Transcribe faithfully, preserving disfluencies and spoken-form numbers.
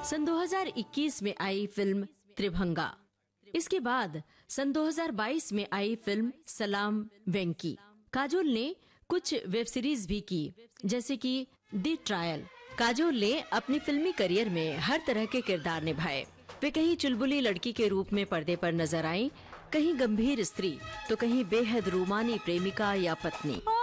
सन दो हज़ार इक्कीस में आई फिल्म त्रिभंगा। इसके बाद सन दो हज़ार बाईस में आई फिल्म सलाम वेंकी। काजोल ने कुछ वेब सीरीज भी की, जैसे कि दी ट्रायल। काजोल ने अपनी फिल्मी करियर में हर तरह के किरदार निभाए। वे कहीं चुलबुली लड़की के रूप में पर्दे पर नजर आईं, कहीं गंभीर स्त्री, तो कहीं बेहद रूमानी प्रेमिका या पत्नी।